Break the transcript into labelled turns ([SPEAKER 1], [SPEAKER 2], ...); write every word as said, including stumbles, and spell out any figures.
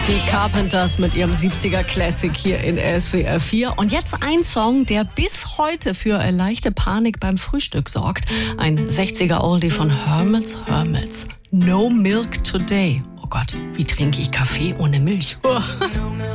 [SPEAKER 1] Die Carpenters mit ihrem siebziger Classic hier in S W R vier. Und jetzt ein Song, der bis heute für leichte Panik beim Frühstück sorgt. Ein sechziger Oldie von Hermits Hermits. No Milk Today. Oh Gott, wie trinke ich Kaffee ohne Milch?